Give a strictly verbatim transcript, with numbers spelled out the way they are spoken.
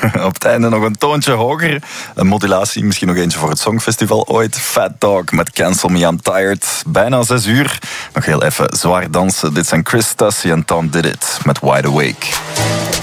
Op het einde nog een toontje hoger. Een modulatie, misschien nog eentje voor het Songfestival ooit. Fat Dog met Cancel Me, I'm Tired. Bijna zes uur. Nog heel even zwaar dansen. Dit zijn Chris Tassi en Tom Did It met Wide Awake.